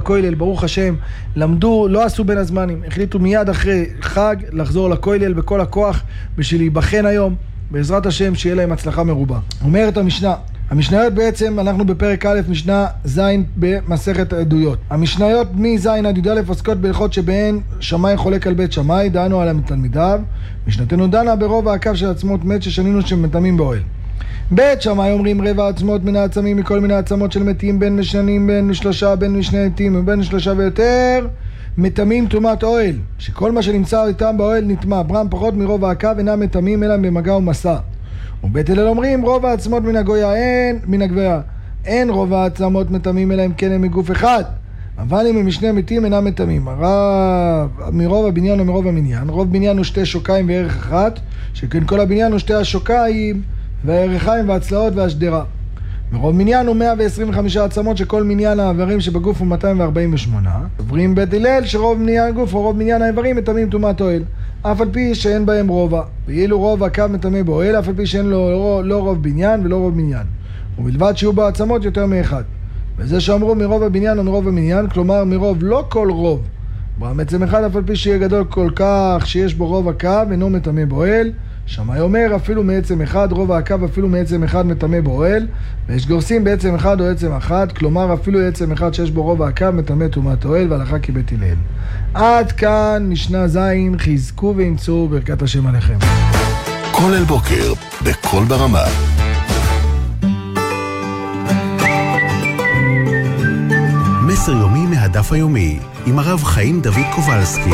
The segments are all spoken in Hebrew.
לכולל, ברוך השם, למדו, לא עשו בין הזמנים, החליטו מיד אחרי חג לחזור לכולל בכל הכוח בשביל להיבחן היום, בעזרת השם שיהיה להם הצלחה מרובה. אומרת המשנה, המשניות בעצם, אנחנו בפרק א' משנה ז' במסכת העדויות. המשניות מז' עד י"א עוסקות בהלכות שבהן שמאי חולק על בית שמאי, דנו על תלמידיו. משנתנו דנה ברוב העקב של עצמות מת ששנינו שמטמאים באוהל. בית שמאי אומרים רבע עצמות מן העצמים מכל מיני עצמות של מתים, בין משנים, בין משלושה, בין משני עתים ובין שלושה ויותר, מטמאים טומאת אוהל, שכל מה שנמצא איתם באוהל נטמא, ברם פחות מרוב העקב אינם מטמאים אלא במגע ומסע. ובית הלל אומרים רוב העצמות מן הגויה מן הגביה, אין רוב העצמות מטמאים אלא אם כן הם מגוף אחד, אבל אם הם משני מתים אינם מטמאים. מרוב הבניין או מרוב המניין, רוב בניין הוא שתי שוקיים וערך אחת, שכן כל הבניין הוא שתי השוקיים והערכיים והצלעות והשדרה. מרוב מניין הוא 125 עצמות, שכל מניין האיברים שבגוף הוא 248. עוברים בית הלל שרוב מניין הגוף או רוב מניין האיברים מטמאים טומאת אוהל, אף על פי שאין בהם רובע, ואילו רוב הקו מטמא באוהל, אף על פי שאין לו לא רוב בניין ולא רוב מניין, ובלבד שיהיו בו עצמות יותר מאחד. וזה שאמרו מרוב הבניין או מרוב המניין, כלומר מרוב לא כל רוב, ברם עצם אחד, אף על פי שיהיה גדול כל כך שיש בו רוב הקו אינו מטמא באוהל. שמאי אומר אפילו מעצם אחד, רוב העקב אפילו מעצם אחד מטמא באוהל, ויש גורסים בעצם אחד או עצם אחד, כלומר אפילו עצם אחד שיש בו רוב העקב מטמא טומאת אוהל, והלכה כבית הלל. עד כאן משנה ז', חזקו ואמצו ברכת השם עליכם. כולל בוקר בקול ברמה. מסר יומי מהדף היומי עם הרב חיים דוד קובלסקי.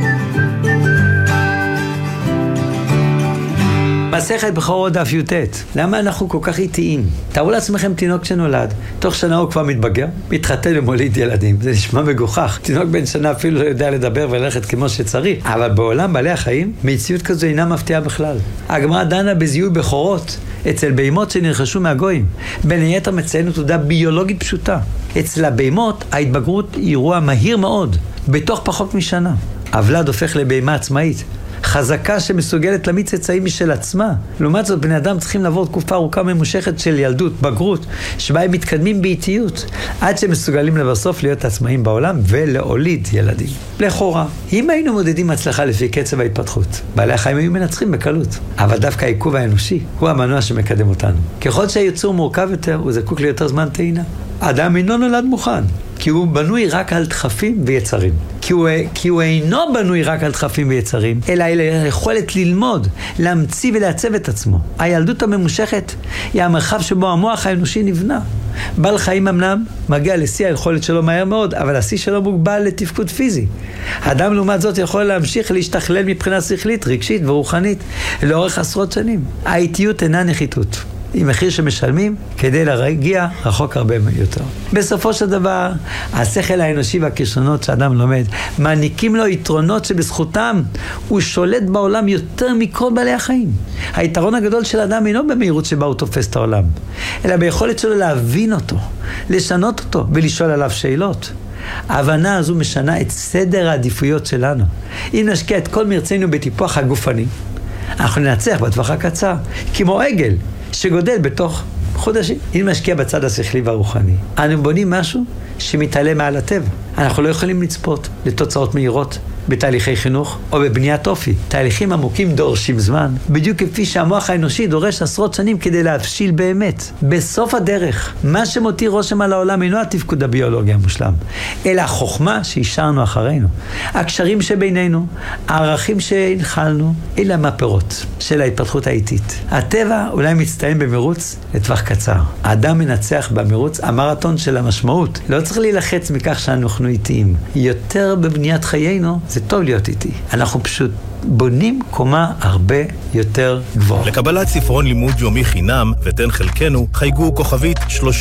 מסכת בכורות דף י"ט. למה אנחנו כל כך איטיים? תארו לעצמכם תינוק שנולד, תוך שנה הוא כבר מתבגר, מתחתן ומוליד ילדים. זה נשמע מגוחך. תינוק בן שנה אפילו לא יודע לדבר וללכת כמו שצריך. אבל בעולם בעלי החיים, מציאות כזו אינה מפתיעה בכלל. הגמרא דנה בזיהוי בכורות אצל בהמות שנרכשו מהגויים. בין היתר מציינת תעודה ביולוגית פשוטה. אצל הבהמות ההתבגרות היא אירוע מהיר מאוד, בתוך פחות משנה. הוולד הופך לבהמה עצמאית, חזקה שמסוגלת להמיץ צאצאים משל עצמה. לעומת זאת, בני אדם צריכים לעבור תקופה ארוכה ממושכת של ילדות, בגרות, שבה הם מתקדמים באיטיות, עד שהם מסוגלים לבסוף להיות עצמאים בעולם ולהוליד ילדים. לכאורה, אם היינו מודדים הצלחה לפי קצב ההתפתחות, בעלי החיים היו מנצחים בקלות. אבל דווקא העיכוב האנושי הוא המנוע שמקדם אותנו. ככל שהיצור מורכב יותר, הוא זקוק ליותר זמן טעינה. האדם אינו נולד מוכן, כי הוא בנוי רק על דחפים ויצרים. כי הוא אינו בנוי רק על דחפים ויצרים, אלא על היכולת ללמוד, להמציא ולעצב את עצמו. הילדות הממושכת היא המרחב שבו המוח האנושי נבנה. בעל חיים אמנם מגיע לשיא היכולת שלו מהר מאוד, אבל השיא שלו מוגבל לתפקוד פיזי. האדם לעומת זאת יכול להמשיך להשתכלל מבחינה שכלית, רגשית ורוחנית לאורך עשרות שנים. האיטיות אינה נחיתות. עם מחיר שמשלמים כדי להגיע רחוק הרבה יותר. בסופו של דבר, השכל האנושי והכישרונות שאדם לומד מעניקים לו יתרונות שבזכותם הוא שולט בעולם יותר מכל בעלי החיים. היתרון הגדול של האדם אינו במהירות שבה הוא תופס את העולם, אלא ביכולת שלו להבין אותו, לשנות אותו ולשאול עליו שאלות. ההבנה הזו משנה את סדר העדיפויות שלנו. אם נשקיע את כל מרצנו בטיפוח הגופני, אנחנו ננצח בטווח הקצר, כמו עגל שגודל בתוך חודשים. אם משקיע בצד השכלי והרוחני, אנו בונים משהו שמתעלה מעל הטבע. אנחנו לא יכולים לצפות לתוצאות מהירות בתהליכי חינוך או בבניית אופי. תהליכים עמוקים דורשים זמן, בדיוק כפי שהמוח האנושי דורש עשרות שנים כדי להבשיל באמת. בסוף הדרך, מה שמותיר רושם על העולם אינו התפקוד הביולוגי המושלם, אלא החוכמה שהשארנו אחרינו. הקשרים שבינינו, הערכים שהנחלנו, אלה הם הפירות של ההתפתחות האיטית. הטבע אולי מצטיין במרוץ לטווח קצר. האדם מנצח במרוץ המרתון של המשמעות. לא צריך להילחץ מכך שאנחנו איטיים. יותר בבניית חיינו, זה טוב להיות איתי. אנחנו פשוט בונים קומה הרבה יותר גבוהה. לקבלת ספרון לימוד יומי חינם ותן חלקנו, חייגו כוכבית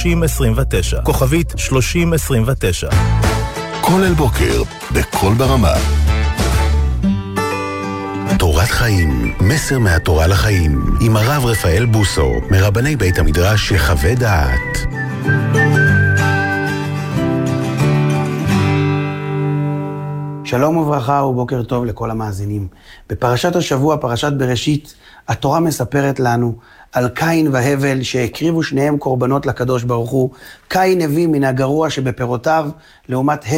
3029. כוכבית 3029. כולל בוקר בקול ברמה. תורת חיים, מסר מהתורה לחיים, עם הרב רפאל בוסו, מרבני בית המדרש יחווה דעת. שלום וברכה ובוקר טוב לכל המאזינים. בפרשת השבוע, פרשת בראשית, התורה מספרת לנו על קין והבל שהקריבו שניהם קורבנות לקדוש ברוך הוא. קין הביא מן הגרוע שבפירותיו, לעומת